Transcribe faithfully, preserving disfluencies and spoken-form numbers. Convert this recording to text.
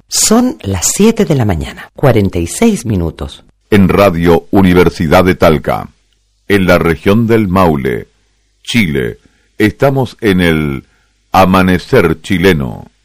Son las siete de la mañana, cuarenta y seis minutos. En Radio Universidad de Talca, en la región del Maule, Chile, estamos en el Amanecer Chileno.